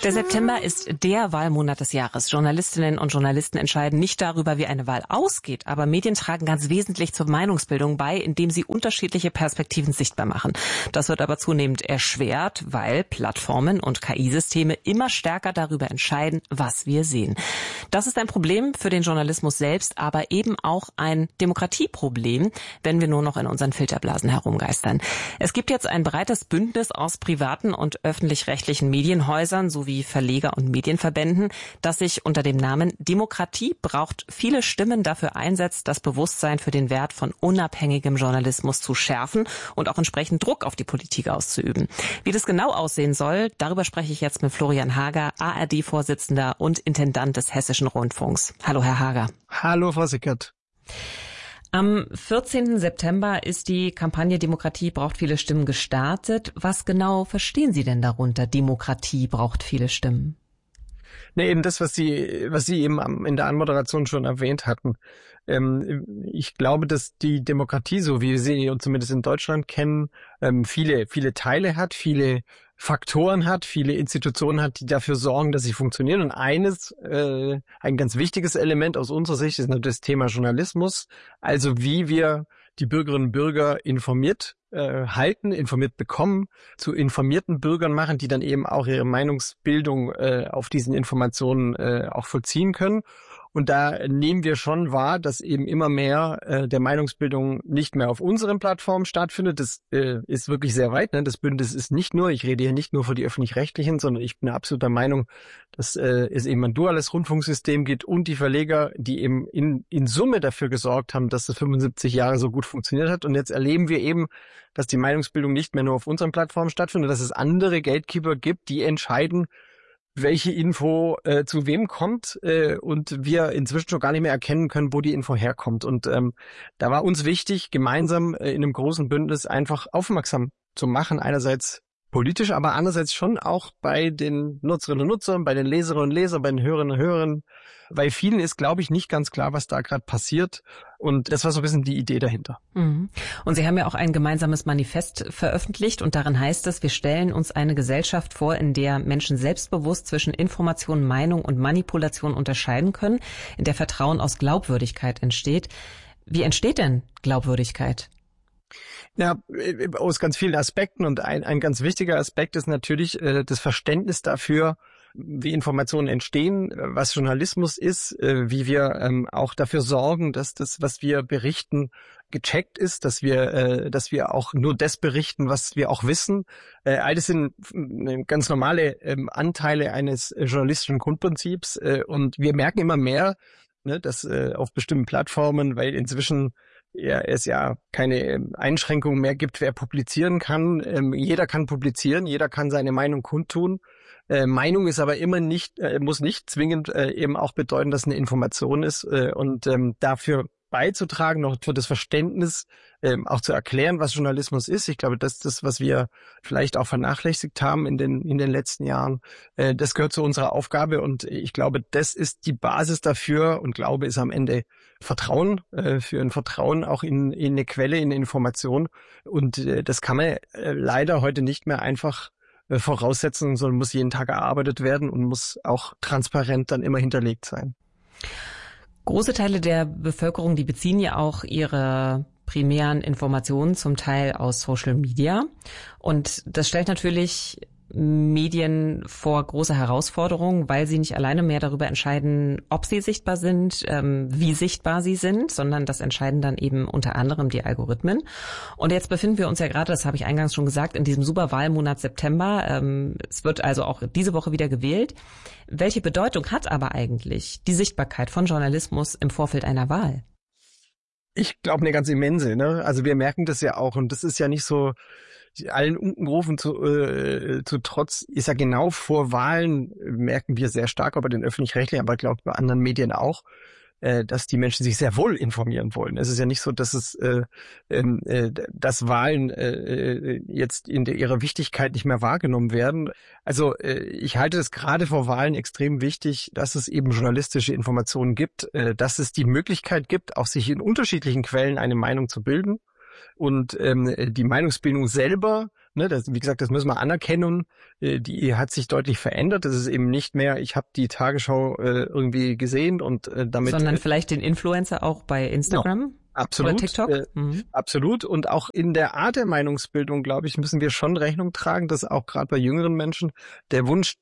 Der September ist der Wahlmonat des Jahres. Journalistinnen und Journalisten entscheiden nicht darüber, wie eine Wahl ausgeht, aber Medien tragen ganz wesentlich zur Meinungsbildung bei, indem sie unterschiedliche Perspektiven sichtbar machen. Das wird aber zunehmend erschwert, weil Plattformen und KI-Systeme immer stärker darüber entscheiden, was wir sehen. Das ist ein Problem für den Journalismus selbst, aber eben auch ein Demokratieproblem, wenn wir nur noch in unseren Filterblasen herumgeistern. Es gibt jetzt ein breites Bündnis aus privaten und öffentlich-rechtlichen Medienhäusern sowie Verleger und Medienverbänden, das sich unter dem Namen Demokratie braucht viele Stimmen dafür einsetzt, das Bewusstsein für den Wert von unabhängigem Journalismus zu schärfen und auch entsprechend Druck auf die Politik auszuüben. Wie das genau aussehen soll, darüber spreche ich jetzt mit Florian Hager, ARD-Vorsitzender und Intendant des Hessischen Rundfunks. Hallo, Herr Hager. Hallo, Frau Sickert. Am 14. September ist die Kampagne Demokratie braucht viele Stimmen gestartet. Was genau verstehen Sie denn darunter? Demokratie braucht viele Stimmen. Ne, eben das, was Sie eben in der Anmoderation schon erwähnt hatten. Ich glaube, dass die Demokratie, so wie wir sie zumindest in Deutschland kennen, viele Teile hat, viele Faktoren hat, viele Institutionen hat, die dafür sorgen, dass sie funktionieren. Und ein ganz wichtiges Element aus unserer Sicht ist natürlich das Thema Journalismus. Also wie wir die Bürgerinnen und Bürger informiert halten, informiert bekommen, zu informierten Bürgern machen, die dann eben auch ihre Meinungsbildung auf diesen Informationen auch vollziehen können. Und da nehmen wir schon wahr, dass eben immer mehr der Meinungsbildung nicht mehr auf unseren Plattformen stattfindet. Das ist wirklich sehr weit. Ne? Das Bündnis ist nicht nur, ich rede hier nicht nur für die Öffentlich-Rechtlichen, sondern ich bin absoluter Meinung, dass es eben ein duales Rundfunksystem gibt und die Verleger, die eben in Summe dafür gesorgt haben, dass das 75 Jahre so gut funktioniert hat. Und jetzt erleben wir eben, dass die Meinungsbildung nicht mehr nur auf unseren Plattformen stattfindet, dass es andere Gatekeeper gibt, die entscheiden, welche Info zu wem kommt und wir inzwischen schon gar nicht mehr erkennen können, wo die Info herkommt. Und da war uns wichtig, gemeinsam in einem großen Bündnis einfach aufmerksam zu machen, einerseits politisch, aber andererseits schon auch bei den Nutzerinnen und Nutzern, bei den Leserinnen und Lesern, bei den Hörerinnen und Hörern. Bei vielen ist, glaube ich, nicht ganz klar, was da gerade passiert. Und das war so ein bisschen die Idee dahinter. Mhm. Und Sie haben ja auch ein gemeinsames Manifest veröffentlicht und darin heißt es, wir stellen uns eine Gesellschaft vor, in der Menschen selbstbewusst zwischen Information, Meinung und Manipulation unterscheiden können, in der Vertrauen aus Glaubwürdigkeit entsteht. Wie entsteht denn Glaubwürdigkeit? Ja, aus ganz vielen Aspekten und ein ganz wichtiger Aspekt ist natürlich das Verständnis dafür, wie Informationen entstehen, was Journalismus ist, wie wir auch dafür sorgen, dass das, was wir berichten, gecheckt ist, dass wir auch nur das berichten, was wir auch wissen. All das sind ganz normale Anteile eines journalistischen Grundprinzips und wir merken immer mehr, ne, dass auf bestimmten Plattformen, weil inzwischen es ja keine Einschränkungen mehr gibt, wer publizieren kann. Jeder kann publizieren, jeder kann seine Meinung kundtun. Meinung ist aber immer nicht, muss nicht zwingend eben auch bedeuten, dass eine Information ist. Und dafür beizutragen, noch für das Verständnis auch zu erklären, was Journalismus ist. Ich glaube, das ist das, was wir vielleicht auch vernachlässigt haben in den letzten Jahren. Das gehört zu unserer Aufgabe und ich glaube, das ist die Basis dafür und Glaube ist am Ende Vertrauen, für ein Vertrauen auch in eine Quelle, in eine Information. Und das kann man leider heute nicht mehr einfach voraussetzen, sondern muss jeden Tag erarbeitet werden und muss auch transparent dann immer hinterlegt sein. Große Teile der Bevölkerung, die beziehen ja auch ihre primären Informationen zum Teil aus Social Media. Und das stellt natürlich Medien vor große Herausforderungen, weil sie nicht alleine mehr darüber entscheiden, ob sie sichtbar sind, wie sichtbar sie sind, sondern das entscheiden dann eben unter anderem die Algorithmen. Und jetzt befinden wir uns ja gerade, das habe ich eingangs schon gesagt, in diesem super Wahlmonat September. Es wird also auch diese Woche wieder gewählt. Welche Bedeutung hat aber eigentlich die Sichtbarkeit von Journalismus im Vorfeld einer Wahl? Ich glaube, eine ganz immense. Ne? Also wir merken das ja auch und das ist ja nicht so allen Unkenrufen zu trotz, ist ja genau vor Wahlen, merken wir sehr stark, aber den Öffentlich-Rechtlichen, aber ich glaube bei anderen Medien auch, dass die Menschen sich sehr wohl informieren wollen. Es ist ja nicht so, dass dass Wahlen jetzt in ihrer Wichtigkeit nicht mehr wahrgenommen werden. Also ich halte es gerade vor Wahlen extrem wichtig, dass es eben journalistische Informationen gibt, dass es die Möglichkeit gibt, auch sich in unterschiedlichen Quellen eine Meinung zu bilden. Und die Meinungsbildung selber Ne, wie gesagt, das müssen wir anerkennen. Die hat sich deutlich verändert. Das ist eben nicht mehr, ich habe die Tagesschau irgendwie gesehen und damit... Sondern vielleicht den Influencer auch bei Instagram? No. Absolut, oder TikTok? Absolut. Und auch in der Art der Meinungsbildung, glaube ich, müssen wir schon Rechnung tragen, dass auch gerade bei jüngeren Menschen der Wunsch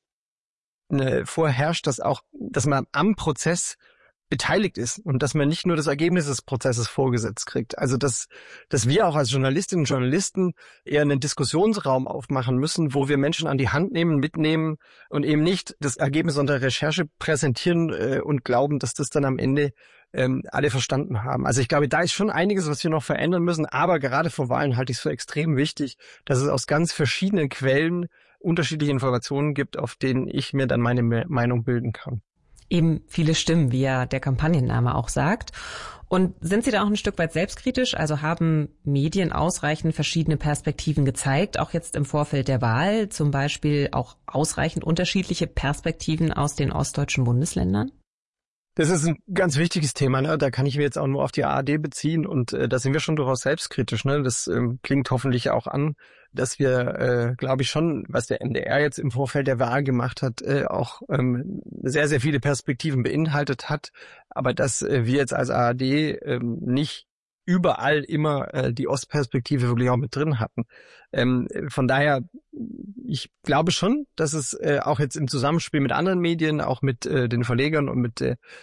vorherrscht, dass man am Prozess beteiligt ist und dass man nicht nur das Ergebnis des Prozesses vorgesetzt kriegt. Also dass wir auch als Journalistinnen und Journalisten eher einen Diskussionsraum aufmachen müssen, wo wir Menschen an die Hand nehmen, mitnehmen und eben nicht das Ergebnis unserer Recherche präsentieren und glauben, dass das dann am Ende alle verstanden haben. Also ich glaube, da ist schon einiges, was wir noch verändern müssen, aber gerade vor Wahlen halte ich es für extrem wichtig, dass es aus ganz verschiedenen Quellen unterschiedliche Informationen gibt, auf denen ich mir dann meine Meinung bilden kann. Eben viele Stimmen, wie ja der Kampagnenname auch sagt. Und sind Sie da auch ein Stück weit selbstkritisch? Also haben Medien ausreichend verschiedene Perspektiven gezeigt, auch jetzt im Vorfeld der Wahl, zum Beispiel auch ausreichend unterschiedliche Perspektiven aus den ostdeutschen Bundesländern? Das ist ein ganz wichtiges Thema, ne? Da kann ich mir jetzt auch nur auf die ARD beziehen und da sind wir schon durchaus selbstkritisch, ne? Das klingt hoffentlich auch an, dass wir, glaube ich schon, was der NDR jetzt im Vorfeld der Wahl gemacht hat, auch sehr, sehr viele Perspektiven beinhaltet hat, aber dass wir jetzt als ARD nicht überall immer die Ostperspektive wirklich auch mit drin hatten. Von daher, ich glaube schon, dass es auch jetzt im Zusammenspiel mit anderen Medien, auch mit den Verlegern und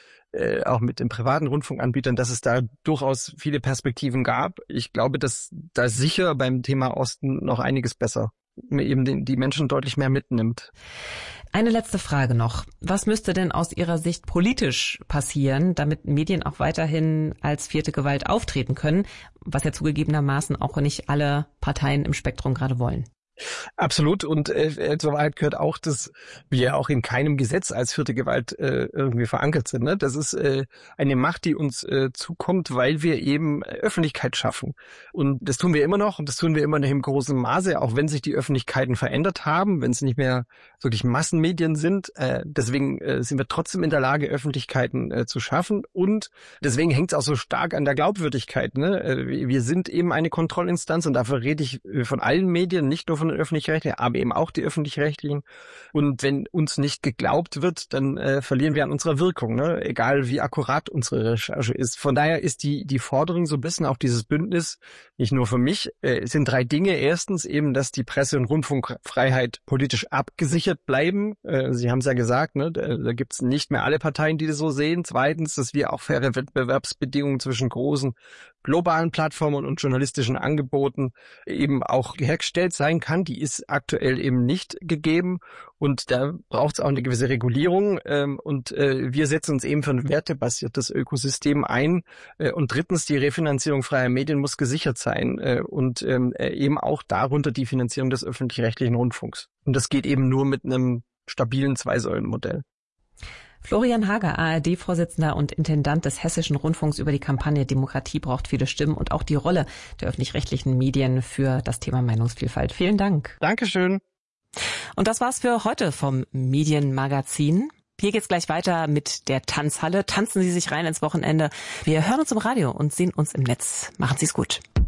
auch mit den privaten Rundfunkanbietern, dass es da durchaus viele Perspektiven gab. Ich glaube, dass da sicher beim Thema Osten noch einiges besser eben die Menschen deutlich mehr mitnimmt. Eine letzte Frage noch. Was müsste denn aus Ihrer Sicht politisch passieren, damit Medien auch weiterhin als vierte Gewalt auftreten können, was ja zugegebenermaßen auch nicht alle Parteien im Spektrum gerade wollen? Absolut. Und zur Wahrheit gehört auch, dass wir auch in keinem Gesetz als vierte Gewalt irgendwie verankert sind. Ne? Das ist eine Macht, die uns zukommt, weil wir eben Öffentlichkeit schaffen. Und das tun wir immer noch und das tun wir immer noch im großen Maße, auch wenn sich die Öffentlichkeiten verändert haben, wenn es nicht mehr wirklich Massenmedien sind. Deswegen sind wir trotzdem in der Lage, Öffentlichkeiten zu schaffen. Und deswegen hängt es auch so stark an der Glaubwürdigkeit. Ne? Wir sind eben eine Kontrollinstanz und dafür rede ich von allen Medien, nicht nur von den Öffentlich-Rechtlichen, aber eben auch die Öffentlich-Rechtlichen. Und wenn uns nicht geglaubt wird, dann verlieren wir an unserer Wirkung, ne? Egal wie akkurat unsere Recherche ist. Von daher ist die Forderung so ein bisschen auch dieses Bündnis, nicht nur für mich, es sind 3 Dinge. Erstens eben, dass die Presse- und Rundfunkfreiheit politisch abgesichert bleiben. Sie haben es ja gesagt, ne? Da gibt es nicht mehr alle Parteien, die das so sehen. Zweitens, dass wir auch faire Wettbewerbsbedingungen zwischen großen globalen Plattformen und journalistischen Angeboten eben auch hergestellt sein kann. Die ist aktuell eben nicht gegeben und da braucht es auch eine gewisse Regulierung und wir setzen uns eben für ein wertebasiertes Ökosystem ein und drittens, die Refinanzierung freier Medien muss gesichert sein und eben auch darunter die Finanzierung des öffentlich-rechtlichen Rundfunks. Und das geht eben nur mit einem stabilen 2-Säulen-Modell. Florian Hager, ARD-Vorsitzender und Intendant des Hessischen Rundfunks, über die Kampagne Demokratie braucht viele Stimmen und auch die Rolle der öffentlich-rechtlichen Medien für das Thema Meinungsvielfalt. Vielen Dank. Dankeschön. Und das war's für heute vom Medienmagazin. Hier geht's gleich weiter mit der Tanzhalle. Tanzen Sie sich rein ins Wochenende. Wir hören uns im Radio und sehen uns im Netz. Machen Sie's gut.